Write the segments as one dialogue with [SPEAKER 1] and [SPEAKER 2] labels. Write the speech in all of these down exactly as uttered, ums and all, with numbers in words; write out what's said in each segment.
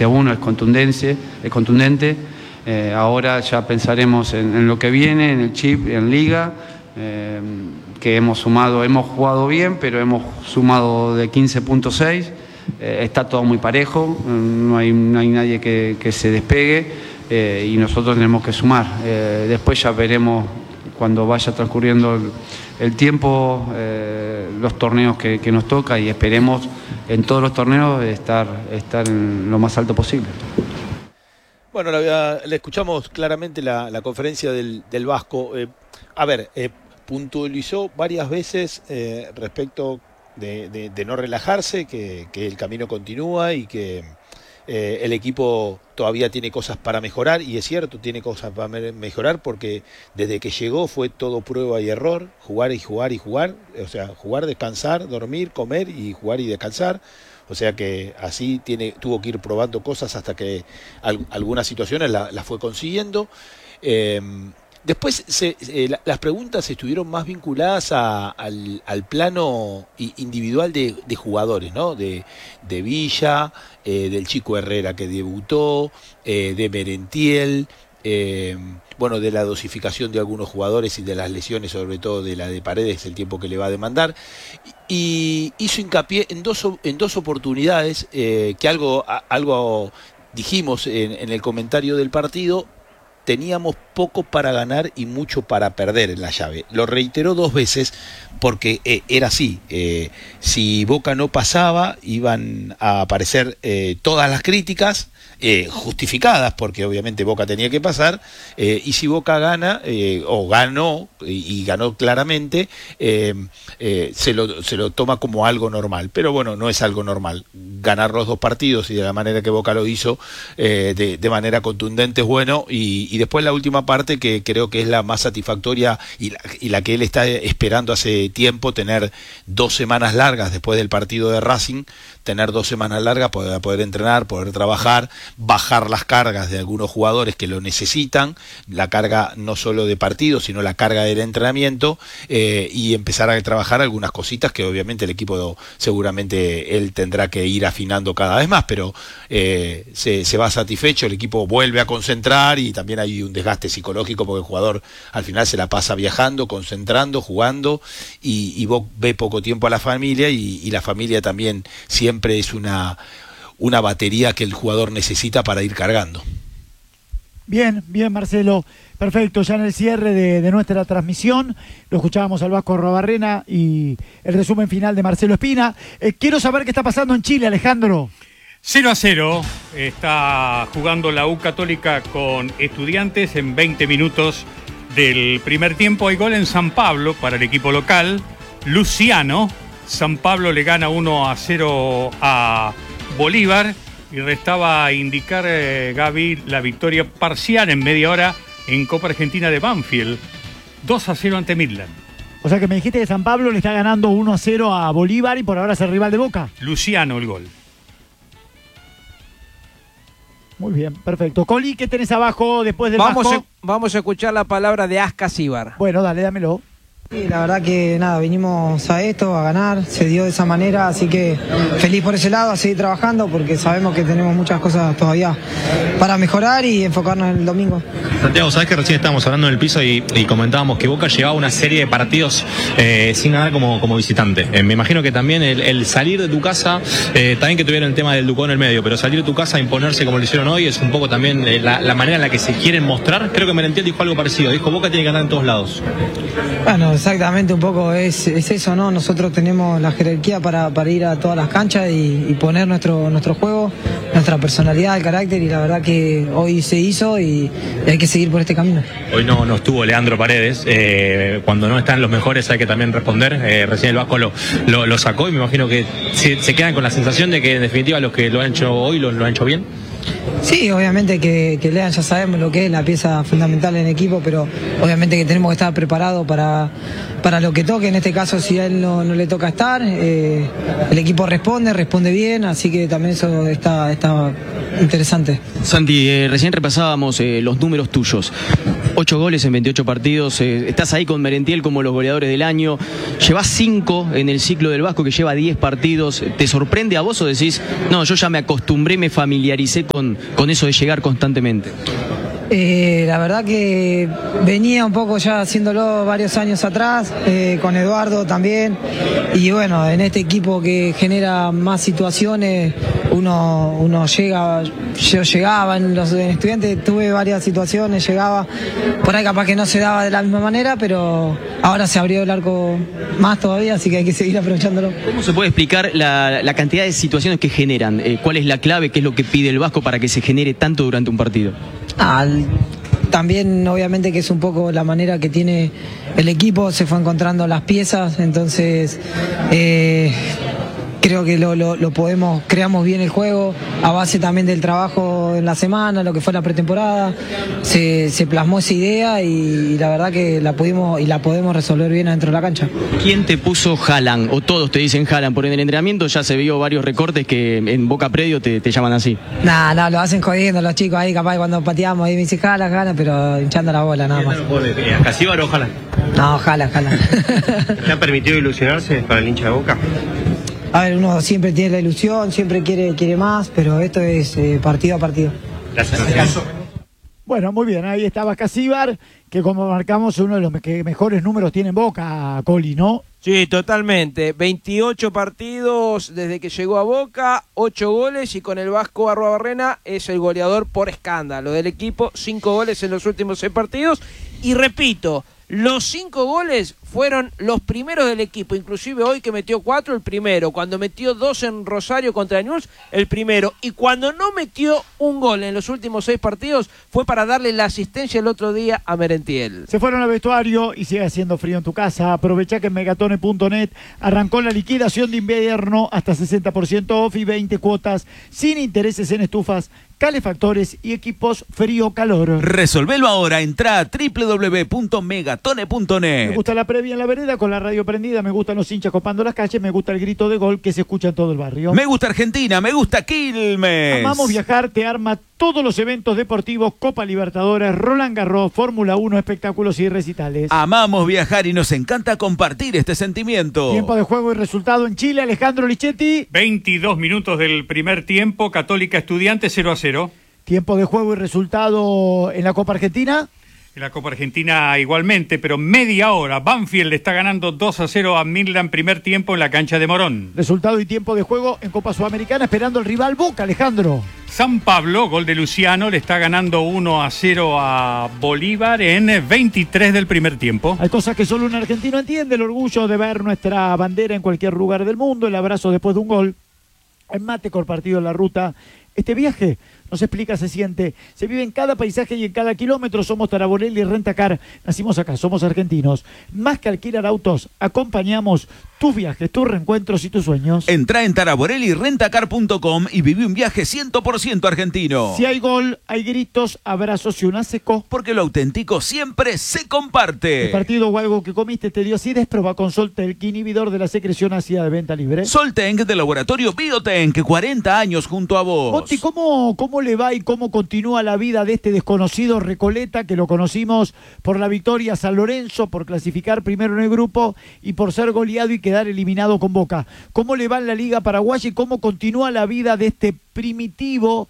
[SPEAKER 1] siete a uno es contundente, es contundente. Eh, ahora ya pensaremos en, en lo que viene, en el chip, en Liga, eh, que hemos sumado, hemos jugado bien, pero hemos sumado de quince punto seis, eh, está todo muy parejo, no hay, no hay nadie que, que se despegue, eh, y nosotros tenemos que sumar. Eh, después ya veremos cuando vaya transcurriendo el, el tiempo, eh, los torneos que, que nos toca, y esperemos en todos los torneos estar, estar en lo más alto posible.
[SPEAKER 2] Bueno, la, le escuchamos claramente la, la conferencia del, del Vasco. Eh, a ver, eh, puntualizó varias veces eh, respecto de, de, de no relajarse, que, que el camino continúa y que eh, el equipo todavía tiene cosas para mejorar, y es cierto, tiene cosas para mejorar porque desde que llegó fue todo prueba y error, jugar y jugar y jugar, o sea, jugar, descansar, dormir, comer y jugar y descansar. O sea que así tiene, tuvo que ir probando cosas hasta que al, algunas situaciones las la fue consiguiendo. Eh, después se, eh, la, las preguntas estuvieron más vinculadas a, al, al plano individual de, de jugadores, ¿no? De, de Villa, eh, del Chico Herrera que debutó, eh, de Merentiel, eh, bueno, de la dosificación de algunos jugadores y de las lesiones, sobre todo de la de Paredes, el tiempo que le va a demandar. Y hizo hincapié en dos, en dos oportunidades eh, que algo, algo dijimos en, en el comentario del partido. Teníamos poco para ganar y mucho para perder en la llave. Lo reiteró dos veces porque eh, era así. Eh, si Boca no pasaba, iban a aparecer eh, todas las críticas, eh, justificadas, porque obviamente Boca tenía que pasar, eh, y si Boca gana, eh, o ganó, y, y ganó claramente, eh, eh, se, lo, se lo toma como algo normal. Pero bueno, no es algo normal. Ganar los dos partidos y de la manera que Boca lo hizo, eh, de, de manera contundente, es bueno, y Y después la última parte, que creo que es la más satisfactoria y la, y la que él está esperando hace tiempo, tener dos semanas largas después del partido de Racing, tener dos semanas largas para poder entrenar, poder trabajar, bajar las cargas de algunos jugadores que lo necesitan, la carga no solo de partido, sino la carga del entrenamiento, eh, y empezar a trabajar algunas cositas que obviamente el equipo seguramente él tendrá que ir afinando cada vez más, pero eh, se, se va satisfecho, el equipo vuelve a concentrar y también hay un desgaste psicológico porque el jugador al final se la pasa viajando, concentrando, jugando, y, y vos ve poco tiempo a la familia, y, y la familia también siempre es una, una batería que el jugador necesita para ir cargando.
[SPEAKER 3] Bien, bien, Marcelo, perfecto. Ya en el cierre de, de nuestra transmisión lo escuchábamos al Vasco Arruabarrena y el resumen final de Marcelo Espina. Eh, quiero saber qué está pasando en Chile, Alejandro.
[SPEAKER 4] cero a cero está jugando la U Católica con Estudiantes en veinte minutos del primer tiempo. Hay gol en San Pablo para el equipo local. Luciano, San Pablo le gana uno a cero a Bolívar, y restaba indicar, eh, Gaby, la victoria parcial en media hora en Copa Argentina de Banfield, dos a cero ante Midland.
[SPEAKER 3] O sea que me dijiste que San Pablo le está ganando uno a cero a Bolívar y por ahora es el rival de Boca.
[SPEAKER 4] Luciano el gol.
[SPEAKER 3] Muy bien, perfecto. Coli, ¿qué tenés abajo después del
[SPEAKER 5] vamos
[SPEAKER 3] Vasco?
[SPEAKER 5] A, vamos a escuchar la palabra de Ascas Ibar.
[SPEAKER 3] Bueno, dale, dámelo.
[SPEAKER 6] Sí, la verdad que nada, vinimos a esto, a ganar, se dio de esa manera, así que feliz por ese lado, a seguir trabajando porque sabemos que tenemos muchas cosas todavía para mejorar y enfocarnos en el domingo.
[SPEAKER 7] Santiago, sabes que recién estábamos hablando en el piso y, y comentábamos que Boca llevaba una serie de partidos eh, sin ganar como, como visitante. Eh, me imagino que también el, el salir de tu casa, eh, también que tuvieron el tema del Ducó en el medio, pero salir de tu casa a imponerse como lo hicieron hoy es un poco también eh, la, la manera en la que se quieren mostrar. Creo que Merentiel dijo algo parecido, dijo Boca tiene que ganar en todos lados.
[SPEAKER 6] Bueno, exactamente, un poco es, es eso, ¿no? Nosotros tenemos la jerarquía para, para ir a todas las canchas y, y poner nuestro, nuestro juego, nuestra personalidad, el carácter, y la verdad que hoy se hizo y, y hay que seguir por este camino.
[SPEAKER 7] Hoy no, no estuvo Leandro Paredes, eh, cuando no están los mejores hay que también responder, eh, recién el Vasco lo, lo, lo sacó y me imagino que se, se quedan con la sensación de que en definitiva los que lo han hecho hoy lo, lo han hecho bien.
[SPEAKER 6] Sí, obviamente que, que Lean ya sabemos lo que es la pieza fundamental en el equipo, pero obviamente que tenemos que estar preparados para, para lo que toque. En este caso, si a él no, no le toca estar, eh, el equipo responde, responde bien, así que también eso está, está interesante.
[SPEAKER 8] Santi, eh, recién repasábamos eh, los números tuyos. Ocho goles en veintiocho partidos, eh, estás ahí con Merentiel como los goleadores del año, llevas cinco en el ciclo del Vasco que lleva diez partidos. ¿Te sorprende a vos o decís, no, yo ya me acostumbré, me familiaricé con, con eso de llegar constantemente?
[SPEAKER 6] Eh, la verdad que venía un poco ya haciéndolo varios años atrás, eh, con Eduardo también, y bueno, en este equipo que genera más situaciones, uno, uno llega, yo llegaba, en los en Estudiantes tuve varias situaciones, llegaba, por ahí capaz que no se daba de la misma manera, pero ahora se abrió el arco más todavía, así que hay que seguir aprovechándolo.
[SPEAKER 8] ¿Cómo se puede explicar la, la cantidad de situaciones que generan? Eh, ¿Cuál es la clave? ¿Qué es lo que pide el Vasco para que se genere tanto durante un partido?
[SPEAKER 6] Ah, también obviamente que es un poco la manera que tiene el equipo, se fue encontrando las piezas, entonces eh, creo que lo, lo, lo podemos, creamos bien el juego a base también del trabajo en la semana, lo que fue la pretemporada, se, se plasmó esa idea y, y la verdad que la pudimos y la podemos resolver bien adentro de la cancha.
[SPEAKER 8] ¿Quién te puso Haaland? O todos te dicen Haaland, porque en el entrenamiento ya se vio varios recortes que en Boca Predio te, te llaman así.
[SPEAKER 6] Nah, no, lo hacen jodiendo los chicos ahí, capaz cuando pateamos ahí me dicen Haaland, Haaland, pero hinchando la bola nada más.
[SPEAKER 9] ¿Ascasíbar o Haaland?
[SPEAKER 6] No, Haaland, Haaland.
[SPEAKER 9] ¿Te ha permitido ilusionarse para el hincha de Boca?
[SPEAKER 6] A ver, uno siempre tiene la ilusión, siempre quiere, quiere más, pero esto es eh, partido a partido.
[SPEAKER 9] Gracias.
[SPEAKER 3] Bueno, muy bien, ahí estaba Ascasíbar, que como marcamos uno de los que mejores números tiene en Boca, Coli, ¿no?
[SPEAKER 5] Sí, totalmente. veintiocho partidos desde que llegó a Boca, ocho goles y con el Vasco Arruabarrena es el goleador por escándalo del equipo, cinco goles en los últimos seis partidos. Y repito, los cinco goles fueron los primeros del equipo, inclusive hoy que metió cuatro, el primero. Cuando metió dos en Rosario contra Newell's, el primero. Y cuando no metió un gol en los últimos seis partidos, fue para darle la asistencia el otro día a Merentiel.
[SPEAKER 3] Se fueron al vestuario y sigue haciendo frío en tu casa. Aprovecha que en megatone punto net arrancó la liquidación de invierno hasta sesenta por ciento off y veinte cuotas sin intereses en estufas, calefactores y equipos frío-calor.
[SPEAKER 10] Resolvelo ahora, entra a doble u doble u doble u punto megatone punto net.
[SPEAKER 3] Me gusta la previa en la vereda con la radio prendida, me gustan los hinchas copando las calles, me gusta el grito de gol que se escucha en todo el barrio.
[SPEAKER 10] Me gusta Argentina, me gusta Quilmes.
[SPEAKER 3] Amamos viajar, te arma todos los eventos deportivos, Copa Libertadores, Roland Garros, Fórmula uno, espectáculos y recitales.
[SPEAKER 10] Amamos viajar y nos encanta compartir este sentimiento.
[SPEAKER 3] Tiempo de juego y resultado en Chile, Alejandro Lichetti.
[SPEAKER 4] veintidós minutos del primer tiempo, Católica Estudiantes cero a cero.
[SPEAKER 3] Tiempo de juego y resultado en la Copa Argentina.
[SPEAKER 4] En la Copa Argentina igualmente, pero media hora. Banfield le está ganando dos a cero a Midland, primer tiempo en la cancha de Morón.
[SPEAKER 3] Resultado y tiempo de juego en Copa Sudamericana, esperando el rival Boca, Alejandro.
[SPEAKER 4] San Pablo, gol de Luciano, le está ganando uno a cero a Bolívar en veintitrés del primer tiempo.
[SPEAKER 3] Hay cosas que solo un argentino entiende, el orgullo de ver nuestra bandera en cualquier lugar del mundo, el abrazo después de un gol, el mate compartido en la ruta. Este viaje, no se explica, se siente, se vive en cada paisaje y en cada kilómetro. Somos Taraborelli y Rentacar, nacimos acá, somos argentinos. Más que alquilar autos, acompañamos tus viajes, tus reencuentros y tus sueños.
[SPEAKER 10] Entra en taraborelli rentacar punto com y viví un viaje cien por ciento argentino.
[SPEAKER 3] Si hay gol, hay gritos, abrazos y un seco.
[SPEAKER 10] Porque lo auténtico siempre se comparte.
[SPEAKER 3] El partido o algo que comiste te dio acidez, prueba con Soltenk, inhibidor de la secreción ácida de venta libre.
[SPEAKER 10] Soltenk de Laboratorio Biotenk, cuarenta años junto a vos.
[SPEAKER 3] Boti, ¿cómo, ¿cómo le va y cómo continúa la vida de este desconocido Recoleta, que lo conocimos por la victoria a San Lorenzo, por clasificar primero en el grupo y por ser goleado y quedar eliminado con Boca? ¿Cómo le va en la Liga Paraguaya y cómo continúa la vida de este primitivo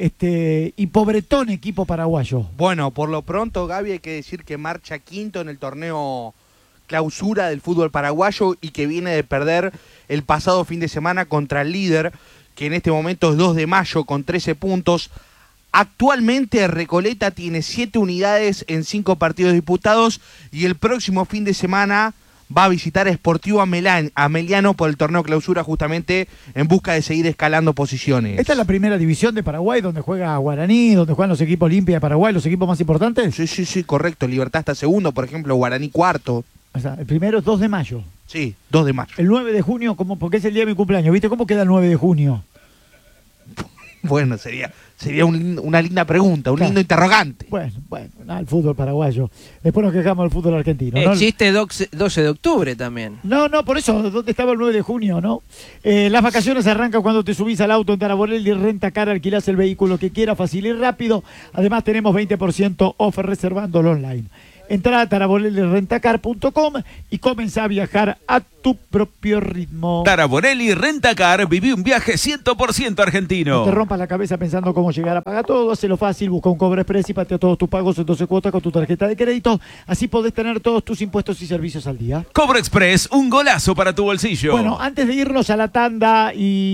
[SPEAKER 3] este y pobretón equipo paraguayo?
[SPEAKER 11] Bueno, por lo pronto, Gaby, hay que decir que marcha quinto en el torneo clausura del fútbol paraguayo y que viene de perder el pasado fin de semana contra el líder, que en este momento es dos de mayo con trece puntos. Actualmente Recoleta tiene siete unidades en cinco partidos disputados y el próximo fin de semana va a visitar a Sportivo Amelán, Ameliano por el torneo clausura, justamente en busca de seguir escalando posiciones.
[SPEAKER 3] ¿Esta es la primera división de Paraguay donde juega Guaraní, donde juegan los equipos Olimpia de Paraguay, los equipos más importantes?
[SPEAKER 11] Sí, sí, sí, correcto. Libertad está segundo, por ejemplo, Guaraní cuarto.
[SPEAKER 3] O sea, el primero es dos de mayo.
[SPEAKER 11] Sí, dos de mayo.
[SPEAKER 3] El nueve de junio, ¿cómo? Porque es el día de mi cumpleaños. ¿Viste cómo queda el nueve de junio?
[SPEAKER 11] Bueno, sería sería un, una linda pregunta, un
[SPEAKER 3] Claro.
[SPEAKER 11] lindo interrogante.
[SPEAKER 3] Bueno, bueno, nada, el fútbol paraguayo. Después nos quejamos del fútbol argentino. ¿no?
[SPEAKER 5] Existe doce de octubre también.
[SPEAKER 3] No, no, por eso, ¿dónde estaba el nueve de junio, no? Eh, las vacaciones arrancan cuando te subís al auto en Taraborelli, Renta Car, alquilás el vehículo que quieras, fácil y rápido. Además tenemos veinte por ciento off reservándolo online. Entrá a taraborelli rentacar punto com y comenzá a viajar a tu propio ritmo.
[SPEAKER 10] Taraborelli Rentacar, viví un viaje cien por ciento argentino.
[SPEAKER 3] No te rompas la cabeza pensando cómo llegar a pagar todo, hacelo fácil, busca un Cobra Express y patea todos tus pagos en doce cuotas con tu tarjeta de crédito. Así podés tener todos tus impuestos y servicios al día.
[SPEAKER 10] Cobra Express, un golazo para tu bolsillo.
[SPEAKER 3] Bueno, antes de irnos a la tanda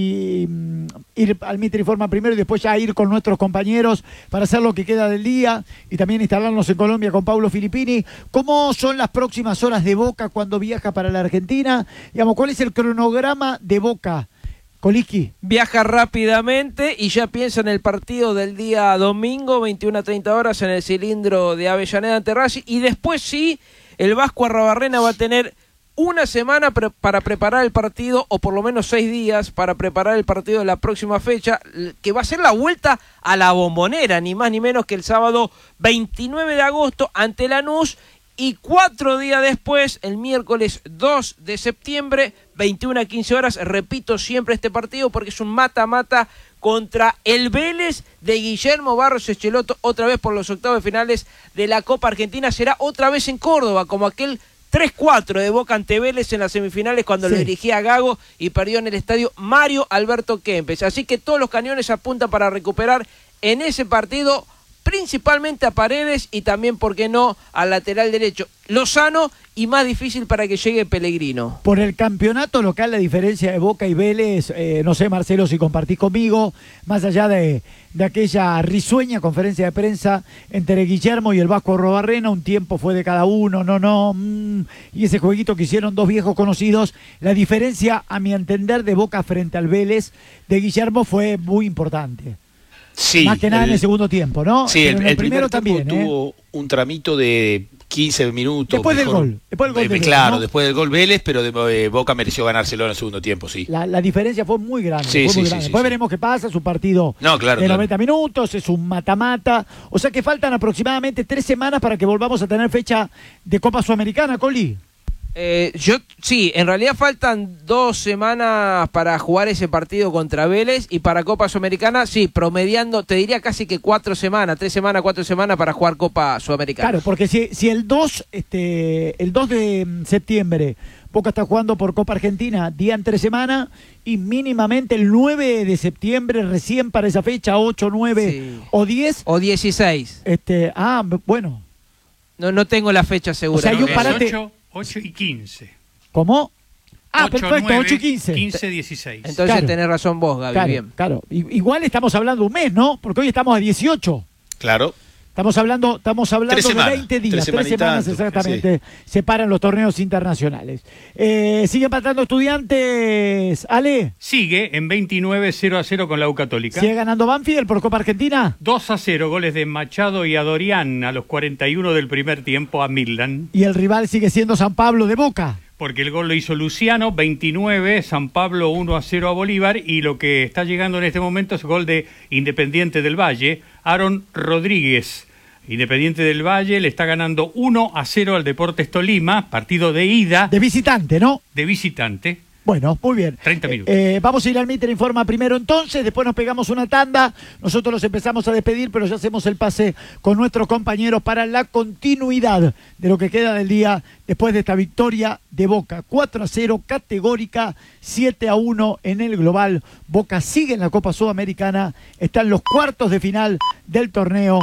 [SPEAKER 3] y mm, ir al Mitre Informa primero y después ya ir con nuestros compañeros para hacer lo que queda del día y también instalarnos en Colombia con Paulo Filippini. ¿Cómo son las próximas horas de Boca cuando viaja para la Argentina? Digamos, ¿cuál es el cronograma de Boca? Coliqui.
[SPEAKER 5] Viaja rápidamente y ya piensa en el partido del día domingo, veintiuna a treinta horas, en el cilindro de Avellaneda ante Racing. Y después sí, el Vasco Arruabarrena va a tener una semana pre- para preparar el partido, o por lo menos seis días para preparar el partido de la próxima fecha, que va a ser la vuelta a la Bombonera, ni más ni menos que el sábado veintinueve de agosto ante Lanús. Y cuatro días después, el miércoles dos de septiembre, veintiuna a quince horas, repito siempre este partido porque es un mata-mata contra el Vélez de Guillermo Barros Echeloto, otra vez por los octavos de finales de la Copa Argentina. Será otra vez en Córdoba, como aquel tres cuatro de Boca ante Vélez en las semifinales cuando
[SPEAKER 3] Sí.
[SPEAKER 5] lo dirigía Gago y perdió en el estadio Mario Alberto Kempes. Así que todos los cañones apuntan para recuperar en ese partido principalmente a Paredes y también, ¿por qué no?, al lateral derecho Lozano, y más difícil para que llegue Pellegrino.
[SPEAKER 3] Por el campeonato local, la diferencia de Boca y Vélez, eh, no sé, Marcelo, si compartís conmigo, más allá de, de aquella risueña conferencia de prensa entre Guillermo y el Vasco Arruabarrena, un tiempo fue de cada uno, no, no, mm, y ese jueguito que hicieron dos viejos conocidos, la diferencia, a mi entender, de Boca frente al Vélez de Guillermo fue muy importante.
[SPEAKER 2] Sí,
[SPEAKER 3] Más que nada
[SPEAKER 2] el-
[SPEAKER 3] en el segundo tiempo, ¿no?
[SPEAKER 2] Sí,
[SPEAKER 3] Pero
[SPEAKER 2] el,
[SPEAKER 3] en
[SPEAKER 2] el primer tiempo
[SPEAKER 3] también, ¿eh?
[SPEAKER 2] tuvo un tramito de quince minutos.
[SPEAKER 3] Después del
[SPEAKER 2] mejor.
[SPEAKER 3] gol, después del gol
[SPEAKER 2] Eh,
[SPEAKER 3] de Vélez,
[SPEAKER 2] Claro,
[SPEAKER 3] ¿no?
[SPEAKER 2] después del gol Vélez, pero de, eh, Boca mereció ganárselo en el segundo tiempo, sí.
[SPEAKER 3] La, la diferencia fue muy grande.
[SPEAKER 2] Sí,
[SPEAKER 3] fue
[SPEAKER 2] sí,
[SPEAKER 3] muy
[SPEAKER 2] sí,
[SPEAKER 3] grande.
[SPEAKER 2] sí,
[SPEAKER 3] Después
[SPEAKER 2] sí.
[SPEAKER 3] veremos qué pasa. Es un partido
[SPEAKER 2] No, claro,
[SPEAKER 3] de
[SPEAKER 2] claro.
[SPEAKER 3] noventa minutos, es un mata-mata. O sea que faltan aproximadamente tres semanas para que volvamos a tener fecha de Copa Sudamericana, Coli.
[SPEAKER 5] Eh, yo sí, en realidad faltan dos semanas para jugar ese partido contra Vélez, y para Copa Sudamericana, sí, promediando, te diría casi que cuatro semanas, tres semanas, cuatro semanas para jugar Copa Sudamericana.
[SPEAKER 3] Claro, porque si, si el dos, este, el dos de septiembre Boca está jugando por Copa Argentina día entre semana, y mínimamente el nueve de septiembre recién para esa fecha, ocho, nueve
[SPEAKER 5] Sí.
[SPEAKER 3] o diez.
[SPEAKER 5] O dieciséis.
[SPEAKER 3] Este, ah, bueno.
[SPEAKER 5] No, no tengo la fecha segura.
[SPEAKER 3] O sea, hay
[SPEAKER 5] ¿no?
[SPEAKER 3] un parate-
[SPEAKER 4] ocho, ocho y quince.
[SPEAKER 3] ¿Cómo? Ah,
[SPEAKER 4] ocho,
[SPEAKER 3] perfecto,
[SPEAKER 4] nueve,
[SPEAKER 3] ocho y quince.
[SPEAKER 4] quince, dieciséis.
[SPEAKER 5] Entonces
[SPEAKER 3] Claro.
[SPEAKER 5] tenés razón vos, Gaby,
[SPEAKER 3] Claro,
[SPEAKER 5] bien.
[SPEAKER 3] claro. I- Igual estamos hablando de un mes, ¿no? Porque hoy estamos a dieciocho.
[SPEAKER 2] Claro.
[SPEAKER 3] Estamos hablando, estamos hablando
[SPEAKER 2] Tres
[SPEAKER 3] de
[SPEAKER 2] semanas,
[SPEAKER 3] veinte días,
[SPEAKER 2] tres
[SPEAKER 3] tres
[SPEAKER 2] semanas y
[SPEAKER 3] semanas
[SPEAKER 2] tanto,
[SPEAKER 3] exactamente, separan los torneos internacionales. Eh, ¿Sigue empatando Estudiantes, Ale?
[SPEAKER 4] Sigue en veintinueve cero a cero con la U Católica.
[SPEAKER 3] ¿Sigue ganando Banfield por Copa Argentina?
[SPEAKER 4] dos a cero, goles de Machado y Adorián a los cuarenta y uno del primer tiempo a Midland.
[SPEAKER 3] Y el rival sigue siendo San Pablo de Boca.
[SPEAKER 4] Porque el gol lo hizo Luciano, veintinueve, San Pablo uno a cero a Bolívar, y lo que está llegando en este momento es gol de Independiente del Valle, Aaron Rodríguez. Independiente del Valle le está ganando uno a cero al Deportes Tolima, partido de ida.
[SPEAKER 3] De visitante, ¿no?
[SPEAKER 4] De visitante.
[SPEAKER 3] Bueno, muy bien.
[SPEAKER 4] treinta minutos.
[SPEAKER 3] Eh, eh, vamos a ir al Mitre Informa primero entonces, después nos pegamos una tanda, nosotros los empezamos a despedir, pero ya hacemos el pase con nuestros compañeros para la continuidad de lo que queda del día después de esta victoria de Boca. cuatro a cero, categórica, siete a uno en el global. Boca sigue en la Copa Sudamericana, está en los cuartos de final del torneo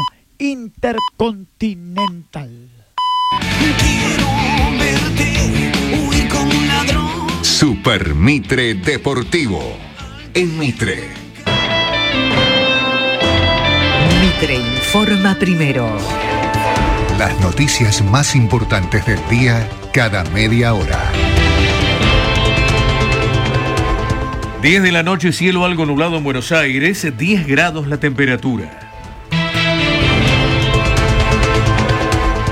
[SPEAKER 3] intercontinental.
[SPEAKER 12] Super Mitre Deportivo. En Mitre.
[SPEAKER 13] Mitre informa primero.
[SPEAKER 12] Las noticias más importantes del día cada media hora.
[SPEAKER 14] diez de la noche, cielo algo nublado en Buenos Aires, diez grados la temperatura.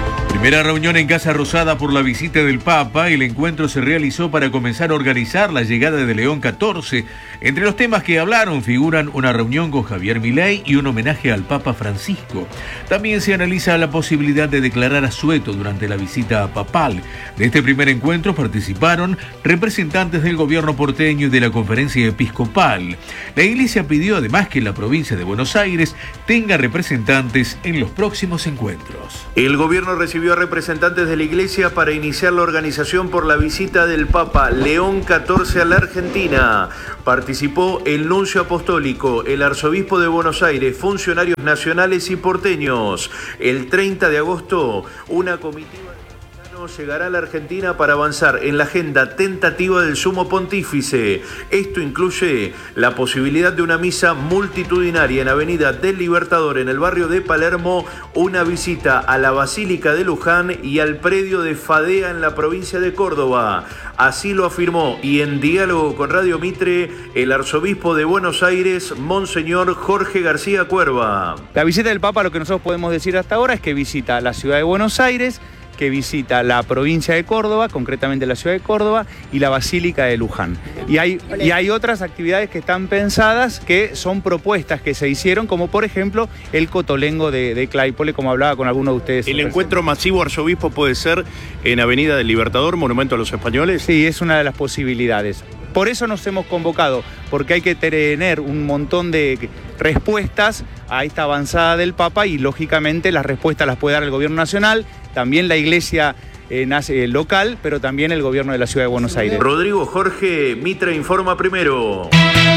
[SPEAKER 14] Primera reunión en Casa Rosada por la visita del Papa. El encuentro se realizó para comenzar a organizar la llegada de León catorce. Entre los temas que hablaron figuran una reunión con Javier Milei y un homenaje al Papa Francisco. También se analiza la posibilidad de declarar asueto durante la visita papal. De este primer encuentro participaron representantes del gobierno porteño y de la conferencia episcopal. La Iglesia pidió además que la provincia de Buenos Aires tenga representantes en los próximos encuentros.
[SPEAKER 15] El gobierno recibió a representantes de la Iglesia para iniciar la organización por la visita del Papa León catorce a la Argentina. Participó el nuncio apostólico, el arzobispo de Buenos Aires, funcionarios nacionales y porteños. El treinta de agosto, una comitiva llegará a la Argentina para avanzar en la agenda tentativa del sumo pontífice. Esto incluye la posibilidad de una misa multitudinaria en Avenida del Libertador en el barrio de Palermo, una visita a la Basílica de Luján y al predio de Fadea en la provincia de Córdoba. Así lo afirmó y en diálogo con Radio Mitre el arzobispo de Buenos Aires, Monseñor Jorge García Cuerva.
[SPEAKER 16] La visita del Papa, lo que nosotros podemos decir hasta ahora es que visita la ciudad de Buenos Aires, que visita la provincia de Córdoba, concretamente la ciudad de Córdoba, y la Basílica de Luján. Y hay, y hay otras actividades que están pensadas, que son propuestas que se hicieron, como por ejemplo el Cotolengo de, de Claypole, como hablaba con algunos de ustedes.
[SPEAKER 17] ¿El encuentro masivo, arzobispo, puede ser en Avenida del Libertador, Monumento a los Españoles?
[SPEAKER 16] Sí, es una de las posibilidades. Por eso nos hemos convocado, porque hay que tener un montón de respuestas a esta avanzada del Papa y lógicamente las respuestas las puede dar el gobierno nacional, también la iglesia eh, nace, local, pero también el gobierno de la ciudad de Buenos Aires.
[SPEAKER 15] Rodrigo Jorge, Mitre informa primero.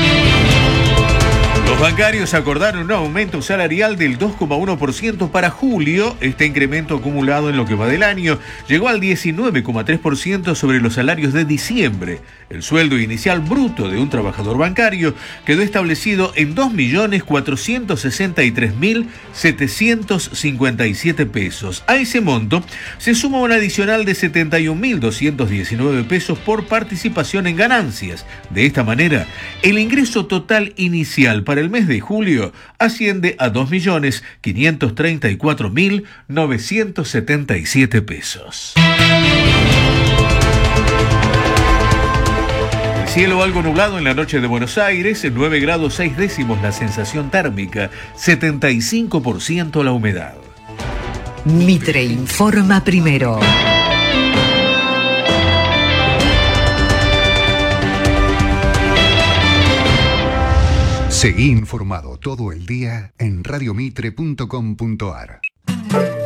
[SPEAKER 14] Los bancarios acordaron un aumento salarial del dos coma uno por ciento para julio. Este incremento acumulado en lo que va del año llegó al diecinueve coma tres por ciento sobre los salarios de diciembre. El sueldo inicial bruto de un trabajador bancario quedó establecido en dos millones cuatrocientos sesenta y tres mil setecientos cincuenta y siete pesos. A ese monto se suma un adicional de setenta y un mil doscientos diecinueve pesos por participación en ganancias. De esta manera, el ingreso total inicial para el mes de julio asciende a dos millones quinientos treinta y cuatro mil novecientos setenta y siete pesos. El cielo algo nublado en la noche de Buenos Aires, nueve grados seis décimos la sensación térmica, setenta y cinco por ciento la humedad.
[SPEAKER 13] Mitre informa primero.
[SPEAKER 12] Seguí informado todo el día en radiomitre punto com punto ar.